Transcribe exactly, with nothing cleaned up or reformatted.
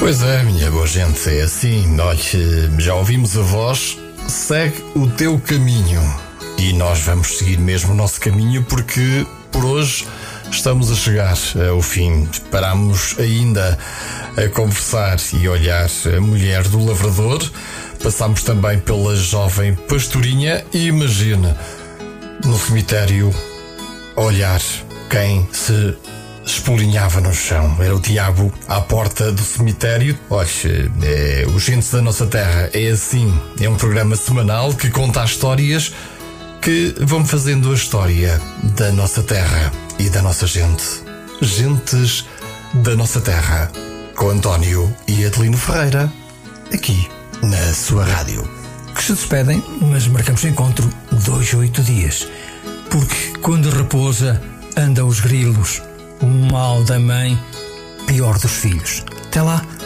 Pois é, minha boa gente, é assim. Nós já ouvimos a voz, segue o teu caminho. E nós vamos seguir mesmo o nosso caminho, porque por hoje estamos a chegar ao fim. Parámos ainda a conversar e olhar a mulher do lavrador. Passámos também pela jovem pastorinha e imagina, no cemitério, olhar quem se espolinhava no chão. Era o diabo à porta do cemitério. Olha, é, o Gentes da Nossa Terra é assim. É um programa semanal que conta as histórias que vão fazendo a história da nossa terra e da nossa gente. Gentes da Nossa Terra, com António e Adelino Ferreira, aqui na sua rádio. Que se despedem, mas marcamos encontro dois a oito dias. Porque quando repousa, andam os grilos. O mal da mãe, pior dos filhos. Até lá.